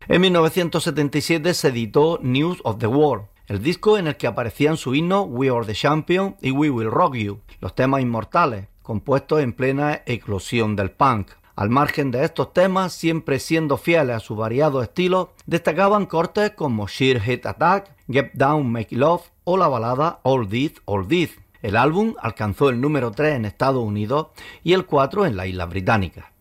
En 1977 se editó News of the World, el disco en el que aparecían su himno We Are the Champion y We Will Rock You, los temas inmortales, compuestos en plena eclosión del punk. Al margen de estos temas, siempre siendo fieles a su variado estilo, destacaban cortes como Sheer Head Attack, Get Down, Make Love o la balada All This, All This. El álbum alcanzó el número 3 en Estados Unidos y el 4 en las Islas Británicas.